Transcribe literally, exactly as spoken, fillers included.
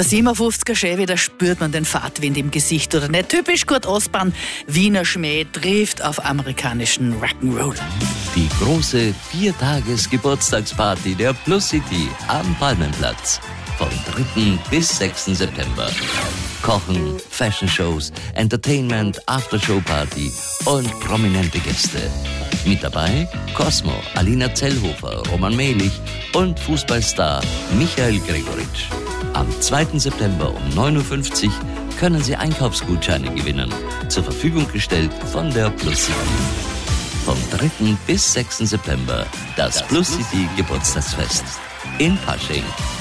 Der siebenundfünfziger Chevy, da spürt man den Fahrtwind im Gesicht, oder nicht? Typisch Kurt Ostbahn, Wiener Schmäh trifft auf amerikanischen Rock'n'Roll. Die große Viertages-Geburtstagsparty der Plus City am Palmenplatz. Vom dritten bis sechsten September. Kochen, Fashion-Shows, Entertainment, Aftershow-Party und prominente Gäste. Mit dabei Cosmo, Alina Zellhofer, Roman Mehlich und Fußballstar Michael Gregoritsch. Am zweiten September um neun Uhr fünfzig können Sie Einkaufsgutscheine gewinnen. Zur Verfügung gestellt von der Plus City. Vom dritten bis sechsten September das Plus City Geburtstagsfest in Pasching.